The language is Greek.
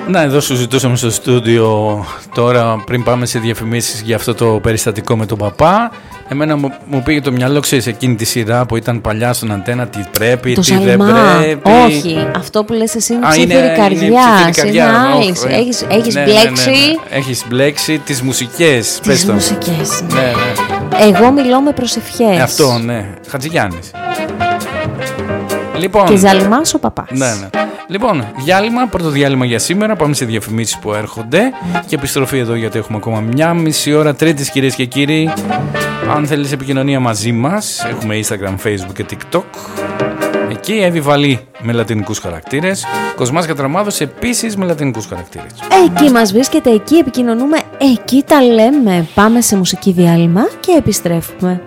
Να, εδώ σου ζητούσαμε στο στούντιο τώρα πριν πάμε σε διαφημίσεις για αυτό το περιστατικό με τον παπά. Εμένα μου πήγε το μυαλό, ξέρεις, εκείνη τη σειρά που ήταν παλιά στον Αντένα, τι πρέπει, το τι Σαλμά. δεν πρέπει. Όχι, αυτό που λες εσύ είναι ψήφιρη καρδιά. Έχεις μπλέξει. Έχεις μπλέξει τις μουσικές. Τις μουσικές. Ναι. Εγώ μιλώ με προσευχές. Αυτό, ναι. Χατζηγιάννης. Λοιπόν, και Ζαλμάς ο παπάς. Ναι. Λοιπόν, διάλειμμα, πρώτο διάλειμμα για σήμερα. Πάμε σε διαφημίσεις που έρχονται και επιστροφή εδώ, γιατί έχουμε ακόμα μια μισή ώρα Τρίτης, κυρίες και κύριοι. Αν θέλεις επικοινωνία μαζί μας, έχουμε Instagram, Facebook και TikTok. Εκεί Εύη Βαλή με λατινικούς χαρακτήρες, Κοσμάς Κατραμάδος επίσης με λατινικούς χαρακτήρες. Εκεί μας βρίσκεται, εκεί επικοινωνούμε, εκεί τα λέμε. Πάμε σε μουσική διάλειμμα και επιστρέφουμε.